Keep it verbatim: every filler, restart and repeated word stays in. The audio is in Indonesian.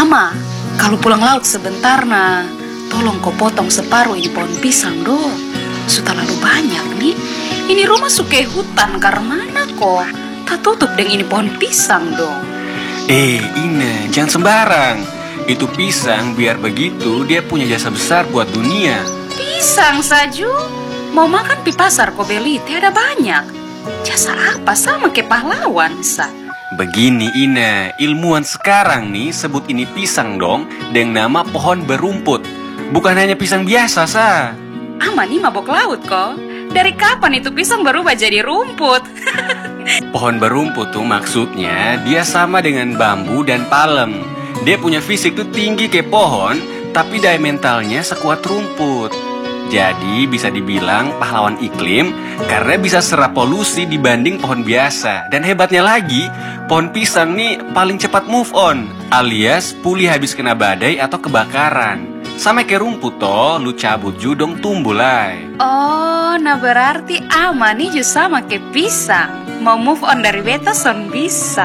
Ama, kalau pulang laut sebentar nah, tolong kau potong separuh ini pohon pisang do. Sudah terlalu banyak nih. Ini rumah suke hutan karena mana kok? Tak tutup dengan ini pohon pisang dong. Eh, Ina, jangan sembarang. Itu pisang, biar begitu dia punya jasa besar buat dunia. Pisang Saju? Mau makan di pasar kau beli, tiada banyak. Jasa apa sama ke pahlawan, Sa? Begini, Ina, ilmuwan sekarang nih sebut ini pisang dong dengan nama pohon berumput. Bukan hanya pisang biasa, Sa. Ama nih mabok laut kok. Dari kapan itu pisang berubah jadi rumput? Pohon berumput tuh maksudnya dia sama dengan bambu dan palem. Dia punya fisik tuh tinggi kayak pohon, tapi daya mentalnya sekuat rumput. Jadi bisa dibilang pahlawan iklim karena bisa serap polusi dibanding pohon biasa. Dan hebatnya lagi, pohon pisang nih paling cepat move on, alias pulih habis kena badai atau kebakaran. Sama kayak rumput toh, lu cabut judong tumbuh lai. Oh, nah berarti Ama nih juga sama kayak pisang. Mau move on dari beta son bisa.